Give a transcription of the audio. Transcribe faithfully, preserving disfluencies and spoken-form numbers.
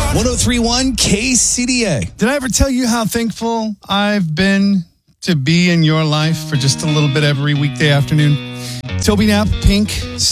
ten thirty-one K C D A. Did I ever tell you how thankful I've been to be in your life for just a little bit every weekday afternoon? Toby Knapp, Pink,